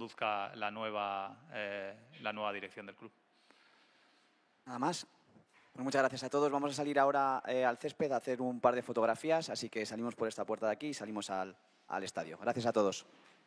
conduzca la nueva dirección del club. Nada más. Bueno, muchas gracias a todos. Vamos a salir ahora al césped a hacer un par de fotografías, así que salimos por esta puerta de aquí y salimos al estadio. Gracias a todos.